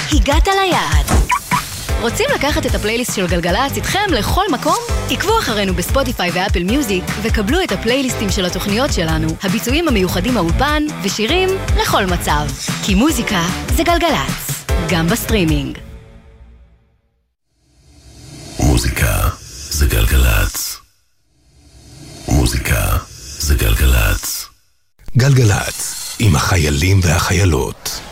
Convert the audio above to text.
הגעת ליעד. רוצים לקחת את הפלייליסט של גלגלצ איתכם לכל מקום? עקבו אחרינו בספוטיפיי ואפל מיוזיק וקבלו את הפלייליסטים של התוכניות שלנו, הביצועים המיוחדים מהאולפן ושירים לכל מצב. כי מוזיקה זה גלגלצ, גם בסטרימינג. מוזיקה זה גלגלצ. מוזיקה זה גלגלצ. גלגלצ עם החיילים והחיילות.